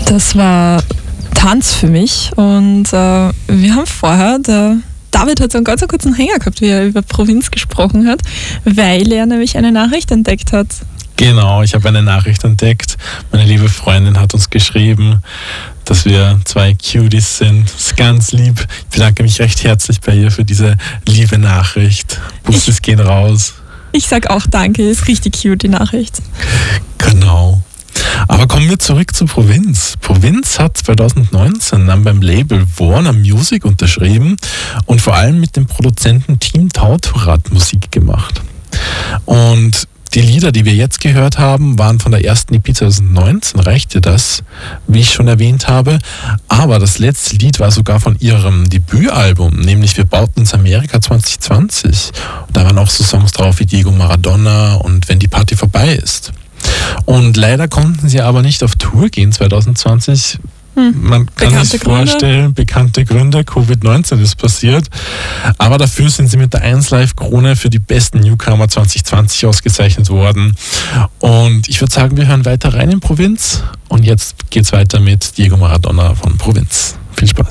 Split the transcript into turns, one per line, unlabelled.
Das war Tanz für mich und wir haben vorher, der David hat so einen ganz kurzen Hänger gehabt, wie er über Provinz gesprochen hat, weil er nämlich eine Nachricht entdeckt hat.
Genau, ich habe eine Nachricht entdeckt. Meine liebe Freundin hat uns geschrieben, dass wir zwei Cuties sind. Das ist ganz lieb. Ich bedanke mich recht herzlich bei ihr für diese liebe Nachricht. Bussis gehen raus.
Ich sag auch danke, ist richtig cute, die Nachricht.
Genau. Aber kommen wir zurück zu Provinz. Provinz hat 2019 dann beim Label Warner Music unterschrieben und vor allem mit dem Produzenten Team Tautorat Musik gemacht. Und die Lieder, die wir jetzt gehört haben, waren von der ersten EP 2019, reichte das, wie ich schon erwähnt habe. Aber das letzte Lied war sogar von ihrem Debütalbum, nämlich Wir bauten uns Amerika 2020. Und da waren auch so Songs drauf wie Diego Maradona und Wenn die Party vorbei ist. Und leider konnten sie aber nicht auf Tour gehen 2020. Man kann sich vorstellen, bekannte Gründe, Covid-19 ist passiert. Aber dafür sind sie mit der 1Live-Krone für die besten Newcomer 2020 ausgezeichnet worden. Und ich würde sagen, wir hören weiter rein in Provinz. Und jetzt geht's weiter mit Diego Maradona von Provinz. Viel Spaß.